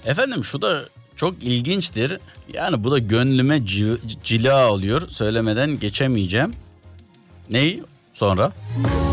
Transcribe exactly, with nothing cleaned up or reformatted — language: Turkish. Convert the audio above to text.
Efendim şu da çok ilginçtir. Yani bu da gönlüme ci- cila oluyor. Söylemeden geçemeyeceğim. Ney? Sonra?